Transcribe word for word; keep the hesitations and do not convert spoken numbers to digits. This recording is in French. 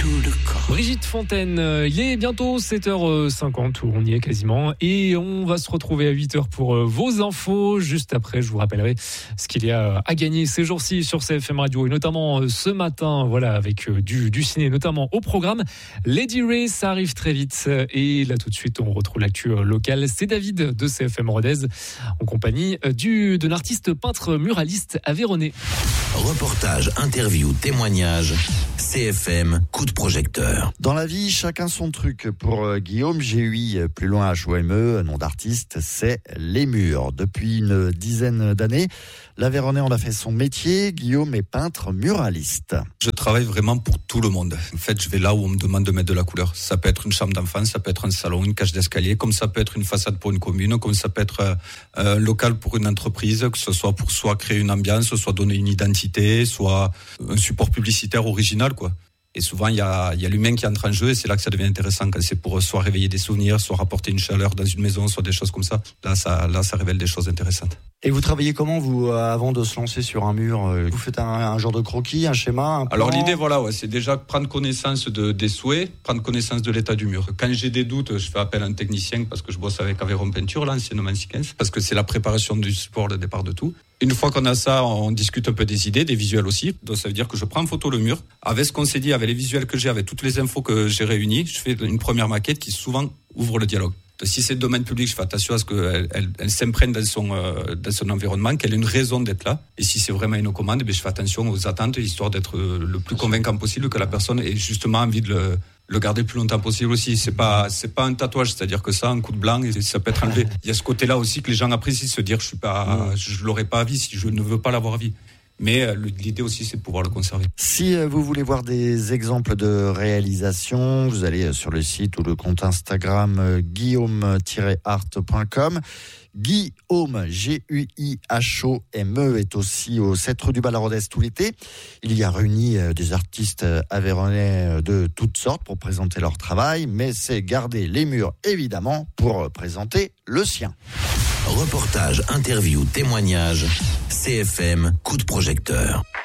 tout le corps. Brigitte Fontaine, euh, il est bientôt sept heures cinquante, où on y est quasiment, et on va se retrouver à huit heures pour euh, vos infos. Juste après, je vous rappellerai ce qu'il y a à gagner ces jours-ci sur C F M Radio, et notamment euh, ce matin, voilà, avec euh, du, du ciné, notamment au programme. Lady Ray, ça arrive très vite, et là tout de suite, on retrouve l'actu euh, locale. C'est David de C F M Rodez, en compagnie euh, du, de l'artiste peintre muraliste aveyronnais. Reportage, interview, témoignage. C F M, coup de projecteur. Dans la vie, chacun son truc. Pour euh, Guillaume G U I, plus loin H O M E, nom d'artiste, c'est les murs. Depuis une dizaine d'années, l'Aveyronnais en a fait son métier. Guillaume est peintre muraliste. Je travaille vraiment pour tout le monde. En fait, je vais là où on me demande de mettre de la couleur. Ça peut être une chambre d'enfant, ça peut être un salon, une cage d'escalier, comme ça peut être une façade pour une commune, comme ça peut être un local pour une entreprise, que ce soit pour soit créer une ambiance, soit donner une identité, soit un support publicitaire original, quoi. Et souvent, il y a, il y a l'humain qui entre en jeu, et c'est là que ça devient intéressant, quand c'est pour soit réveiller des souvenirs, soit rapporter une chaleur dans une maison, soit des choses comme ça. Là, ça, là, ça révèle des choses intéressantes. Et vous travaillez comment, vous, avant de se lancer sur un mur? Vous faites un, un genre de croquis, un schéma, un plan? Alors l'idée, voilà, ouais, c'est déjà prendre connaissance de, des souhaits, prendre connaissance de l'état du mur. Quand j'ai des doutes, je fais appel à un technicien, parce que je bosse avec Aveyron Peinture, là, anciennement Sikens, parce que c'est la préparation du support, le départ de tout. Une fois qu'on a ça, on discute un peu des idées, des visuels aussi. Donc ça veut dire que je prends en photo le mur, avec ce qu'on s'est dit, avec les visuels que j'ai, avec toutes les infos que j'ai réunies, je fais une première maquette qui souvent ouvre le dialogue. Si c'est le domaine public, je fais attention à ce qu'elle elle, elle s'imprègne dans son, euh, dans son environnement, qu'elle ait une raison d'être là. Et si c'est vraiment une commande, eh bien, je fais attention aux attentes, histoire d'être le plus convaincant possible, que la personne ait justement envie de le, le garder le plus longtemps possible aussi. C'est pas, c'est pas un tatouage, c'est-à-dire que ça, un coup de blanc, et ça peut être enlevé. Il y a ce côté-là aussi que les gens apprécient, se dire, je suis pas, je l'aurais pas à vie si je ne veux pas l'avoir à vie. Mais l'idée aussi, c'est de pouvoir le conserver. Si vous voulez voir des exemples de réalisation, vous allez sur le site ou le compte Instagram guillaume tiret art point com. Guillaume, G U I H O M E, est aussi au sept rue du Balarodès tout l'été. Il y a réuni des artistes aveyronnais de toutes sortes pour présenter leur travail, mais c'est garder les murs, évidemment, pour présenter le sien. Reportage, interview, témoignage. C F M, coup de projecteur.